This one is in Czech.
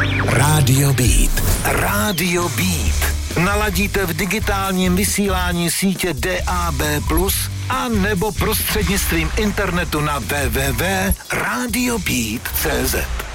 Rádio Beat. Rádio Beat. Naladíte v digitálním vysílání sítě DAB+, a nebo prostřednictvím internetu na www.radiobeat.cz.